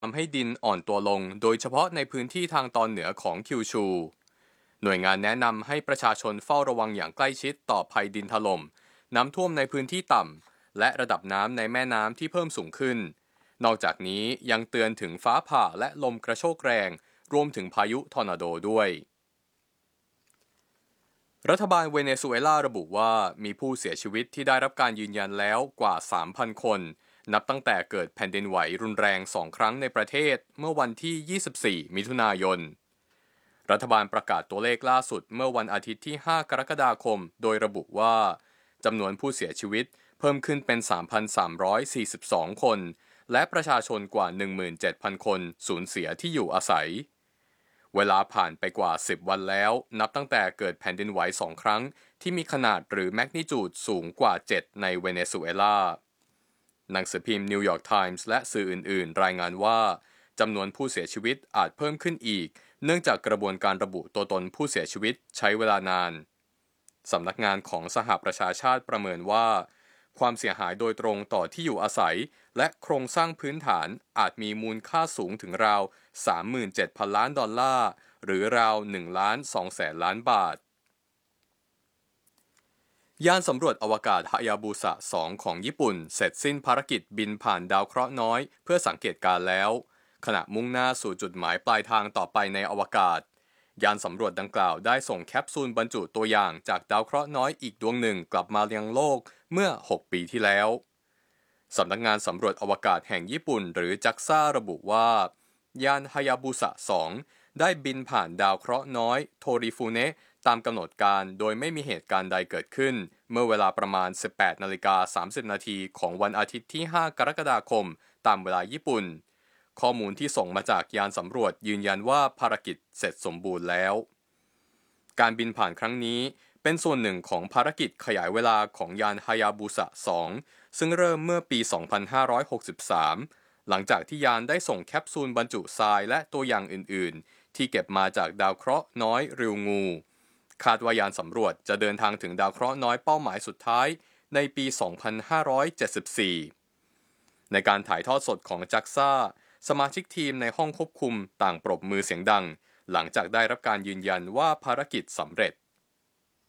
ทำให้ดินอ่อนตัวลงโดยเฉพาะในพื้นที่ทางตอนเหนือของคิวชู หน่วยงานแนะนำให้ประชาชนเฝ้าระวังอย่างใกล้ชิดต่อภัยดินถล่มน้ำท่วมในพื้นที่ต่ำและระดับน้ำในแม่น้ำที่เพิ่มสูงขึ้นนอกจากนี้ยังเตือนถึงฟ้าผ่าและลมกระโชกแรงรวมถึงพายุทอร์นาโดด้วยรัฐบาลเวเนซุเอลาระบุว่ามีผู้เสียชีวิตที่ได้รับการยืนยันแล้วกว่า 3,000 คนนับตั้งแต่เกิดแผ่นดินไหวรุนแรง2 ครั้งในประเทศเมื่อวันที่ 24 มิถุนายน รัฐบาลประกาศตัวเลขล่าสุดเมื่อวันอาทิตย์ที่ 5 กรกฎาคม โดยระบุว่าจำนวนผู้เสียชีวิตเพิ่มขึ้นเป็น 3,342 คน และประชาชนกว่า 17,000 คนสูญเสียที่อยู่อาศัย เวลาผ่านไปกว่า 10 วันแล้วนับตั้งแต่เกิดแผ่นดินไหว2 ครั้งที่มีขนาดหรือแมกนิจูดสูงกว่า 7 ในเวเนซุเอลา หนังสือพิมพ์นิวยอร์กไทมส์และสื่ออื่นๆรายงานว่าจำนวนผู้เสียชีวิตอาจเพิ่มขึ้นอีกเนื่องจากกระบวนการระบุตัวตนผู้เสียชีวิตใช้เวลานานสำนักงานของสหประชาชาติประเมินว่าความเสียหายโดยตรงต่อที่อยู่อาศัยและโครงสร้างพื้นฐานอาจมีมูลค่าสูงถึงราว 37,000 ล้านดอลลาร์หรือราว 1.2 แสนล้านบาทยานสำรวจอวกาศฮายาบุสะ2ของญี่ปุ่นเสร็จสิ้นภารกิจบินผ่านดาวเคราะห์น้อยเพื่อสังเกตการณ์แล้วขณะมุ่งหน้าสู่จุดหมายปลายทางต่อไปในอวกาศยานสำรวจดังกล่าวได้ส่งแคปซูลบรรจุตัวอย่างจากดาวเคราะห์น้อยอีกดวงหนึ่งกลับมายังโลกเมื่อ 6 ปีที่แล้วสำนักงานสำรวจอวกาศแห่งญี่ปุ่นหรือจักซ่าระบุว่ายานฮายาบุสะ2ได้บินผ่านดาวเคราะห์น้อยโทริฟูเนะตามกำหนดการโดยไม่มีเหตุการณ์ใดเกิดขึ้นเมื่อเวลาประมาณ 18:30 นาทีของวันอาทิตย์ที่ 5 กรกฎาคมตามเวลาญี่ปุ่นข้อมูลที่ส่งมาจากยานสำรวจยืนยันว่าภารกิจเสร็จสมบูรณ์แล้วการบินผ่านครั้งนี้เป็นส่วนหนึ่งของภารกิจขยายเวลาของยานฮายาบุสะ2ซึ่งเริ่มเมื่อปี 2563 หลังจากที่ยานได้ส่งแคปซูลบรรจุทรายและตัวอย่างอื่นๆที่เก็บมาจากดาวเคราะห์น้อยริวงูคาดว่ายานสำรวจจะเดินทางถึงดาวเคราะห์น้อยเป้าหมายสุดท้ายในปี 2574 ในการถ่ายทอดสดของจักซ่าสมาชิกทีมในห้องควบคุมต่างปรบมือเสียงดังหลังจากได้รับการยืนยันว่าภารกิจสำเร็จ